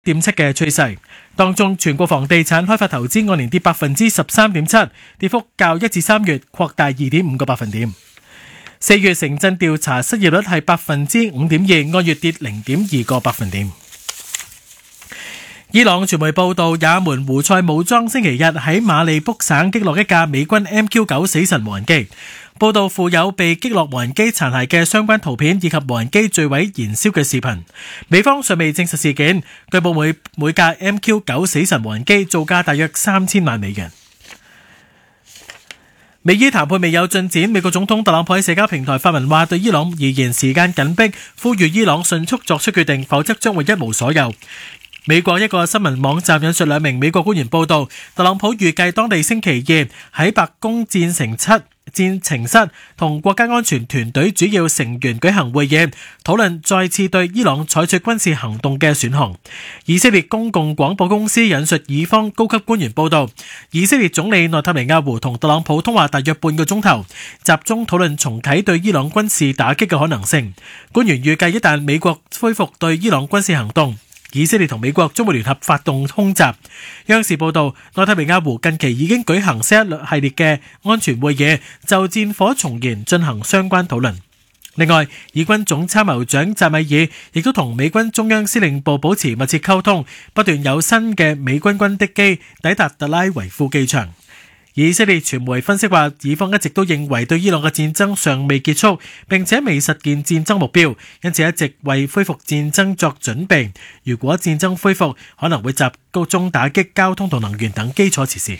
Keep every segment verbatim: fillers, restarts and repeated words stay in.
點七嘅趨勢。當中全國房地產開發投資按年跌百分之十三點七，跌幅較一至三月擴大二點五個百分點。四月城鎮調查失業率係百分之五點二，按月跌零點二個百分點。伊朗傳媒報道，也門胡塞武裝星期日喺馬利卜省擊落一架美軍 M Q 九 死神無人機。報道附有被擊落無人機殘骸嘅相關圖片以及無人機墜毀燃燒嘅視頻。美方尚未證實事件，據報每每架 M Q 九 死神無人機造價大約三千萬美元。美伊談判未有進展，美國總統特朗普喺社交平台發文話，對伊朗而言時間緊迫，呼籲伊朗迅速作出決定，否則將會一無所有。美國一個新聞網站引述兩名美國官員報道，特朗普預計當地星期二喺白宮戰情七戰情室同國家安全團隊主要成員舉行會議，討論再次對伊朗採取軍事行動嘅選項。以色列公共廣播公司引述以方高級官員報道，以色列總理內塔尼亞胡同特朗普通話大約半個鐘頭，集中討論重啟對伊朗軍事打擊嘅可能性。官員預計一旦美國恢復對伊朗軍事行動，以色列同美國將會聯合發動空襲。央視報道，內塔尼亞胡近期已經舉行新一系列嘅安全會議，就戰火重燃進行相關討論。另外，以軍總參謀長扎米爾亦都同美軍中央司令部保持密切溝通，不斷有新嘅美軍軍的機抵達特拉維夫機場。以色列傳媒分析話，以方一直都認為對伊朗嘅戰爭尚未結束，並且未實現戰爭目標，因此一直為恢復戰爭作準備。如果戰爭恢復，可能會集中打擊交通同能源等基礎設施。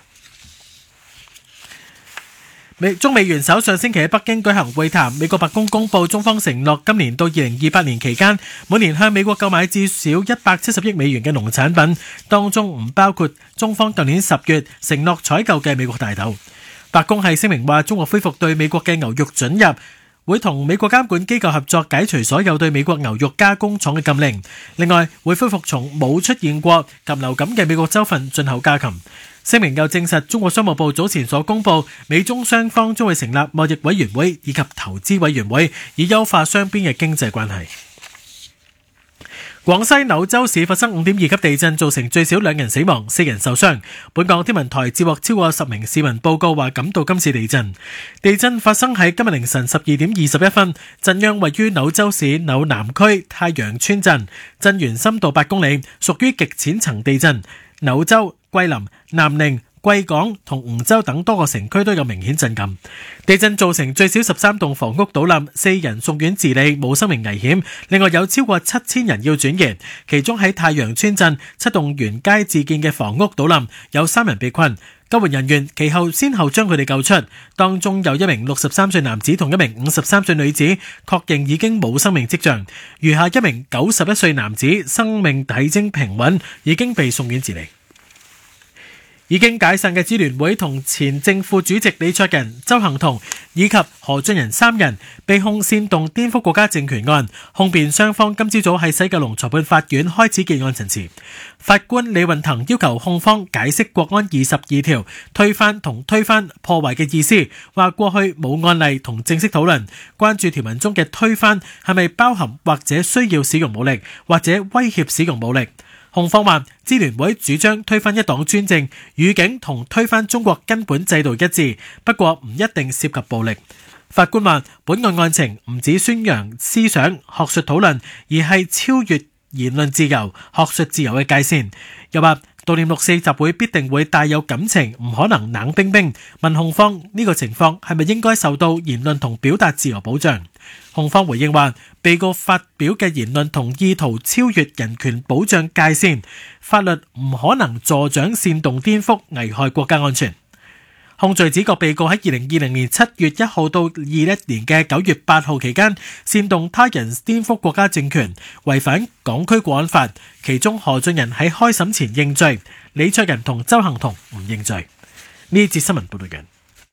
美中美元首上星期喺北京舉行會談，美國白宮公佈中方承諾今年到二零二八年期間，每年向美國購買至少一百七十億美元嘅農產品，當中唔包括中方舊年十月承諾採購嘅美國大豆。白宮係聲明話，中國恢復對美國嘅牛肉准入，會同美國監管機構合作解除所有對美國牛肉加工廠嘅禁令。另外，會恢復從冇出現過禽流感嘅美國州份進口家禽。聲明又證實，中國商務部早前所公佈，美中雙方將會成立貿易委員會以及投資委員會，以優化雙邊嘅經濟關係。廣西柳州市發生五點二級地震，造成最少兩人死亡、四人受傷。本港天文台接獲超過十名市民報告，話感到今次地震。地震發生喺今日凌晨十二點二十一分，震央位於柳州市柳南區太陽村鎮，震源深度八公里，屬於極淺層地震。柳州、桂林、南寧、貴港同梧州等多個城區都有明顯震感。地震造成最少十三棟房屋倒冧，四人送院治理，冇生命危險。另外有超過七千人要轉移，其中喺太陽村鎮七棟原街自建嘅房屋倒冧，有三人被困。救援人員其後先後將佢哋救出，當中有一名六十三歲男子同一名五十三歲女子，確認已經冇生命跡象。餘下一名九十一歲男子生命體徵平穩，已經被送院治理。已經解散嘅支聯會同前正副主席李卓人、鄒幸彤以及何俊仁三人被控煽動顛覆國家政權案，控辯雙方今朝早喺西九龍裁判法院開始結案陳詞。法官李運騰要求控方解釋國安二十二條推翻同推翻破壞嘅意思，話過去冇案例同正式討論，關注條文中嘅推翻係咪包含或者需要使用武力或者威脅使用武力。控方話，支聯會主張推翻一黨專政，語境同推翻中國根本制度一致，不過唔一定涉及暴力。法官話，本案案情唔止宣揚思想、學術討論，而係超越言論自由、學術自由嘅界線。又話，悼念六四集會必定會帶有感情，唔可能冷冰冰。問控方呢個情況係咪應該受到言論同表達自由保障？控方回應話，被告發表嘅言論同意圖超越人權保障界線，法律唔可能助長煽動顛覆，危害國家安全。控罪指各被告喺二零二零年七月一號到二一年嘅九月八號期間，煽動他人顛覆國家政權，違反港區國安法。其中何俊仁喺開審前認罪，李卓人同鄒幸彤唔認罪。呢節新聞報道完。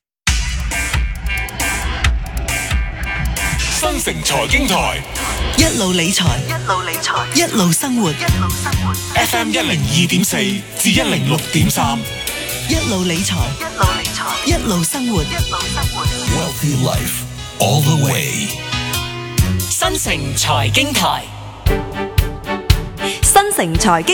新城財經台一路理財，一路理財，一路生活，一路生活。 F M 一零二點四至一零六點三， 一路理財，一路理財，一路生活，一路生活。 Wealthy Life all the way。 新城財經台。 新城城財經